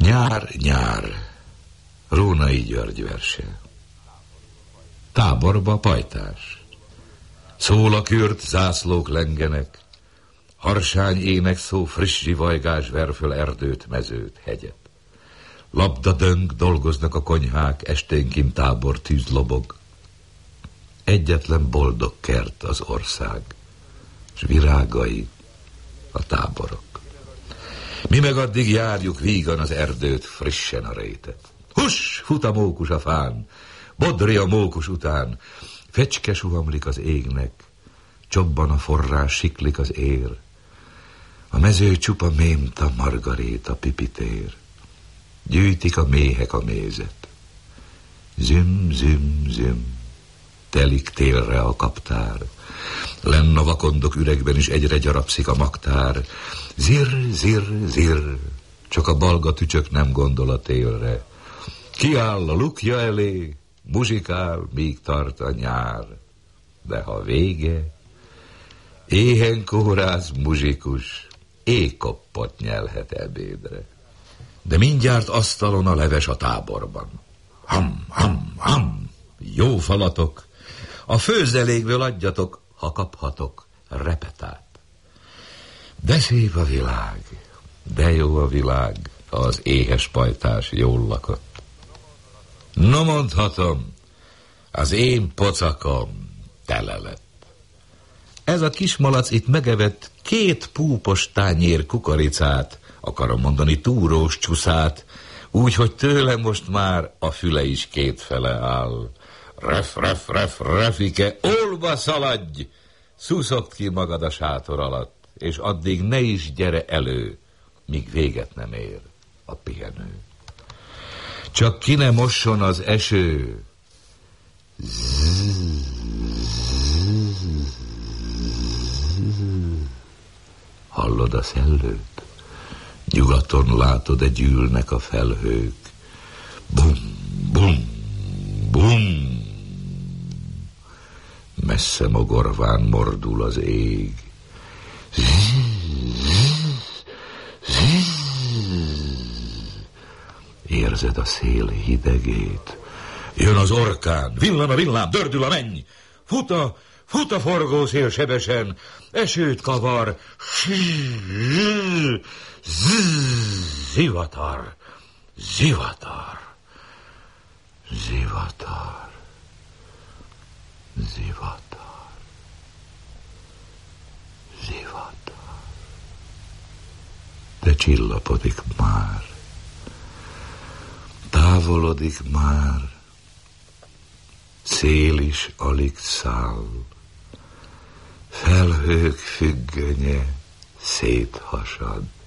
Nyár, nyár, Rónai György verse. Táborba pajtás. Szól a kürt, zászlók lengenek, harsány ének szó, friss zsivajgás ver föl erdőt, mezőt, hegyet. Labda döng, dolgoznak a konyhák, esténként tábor tűz lobog. Egyetlen boldog kert az ország, s virágai a táborok. Mi meg addig járjuk vígan az erdőt, frissen a rétet. Huss, fut a mókus a fán, bodri a mókus után, fecske suhamlik az égnek, csobban a forrás, siklik az ér. A mező csupa mémta, margaréta, pipitér. Gyűjtik a méhek a mézet. Züm, züm, züm, telik télre a kaptár. Lenn a vakondok üregben is egyre gyarapszik a magtár. Zirr, zirr, zirr, csak a balga tücsök nem gondol a télre. Kiáll a lukja elé, muzsikál, míg tart a nyár. De ha vége, éhen kórász muzsikus ékoppot nyelhet ebédre. De mindjárt asztalon a leves a táborban. Ham, ham, ham, jó falatok, a főzelékből adjatok, ha kaphatok, repetát. De szép a világ, de jó a világ, ha az éhes pajtás jól lakott. No, mondhatom, az én pocakom tele lett. Ez a kismalac itt megevett 2 púpos tányér kukoricát, akarom mondani túrós csuszát, úgy, hogy tőle most már a füle is 2 fele áll. Ref, ref, ref, refike, olva szaladj! Szuszogd ki magad a sátor alatt, és addig ne is gyere elő, míg véget nem ér a pihenő. Csak ki ne mosson az eső. Hallod a szellőt? Nyugaton látod-e gyűlnek a felhők? Bum, bum, bum. Messze mogorván mordul az ég. Érzed a szél hidegét. Jön az orkán, villan a villám, dördül a menny. Fut a forgószél sebesen, esőt kavar. Zivatar, zivatar, zivatar, zivatar, zivatar. De csillapodik már, távolodik már, szél is alig száll, felhők függönye széthasad.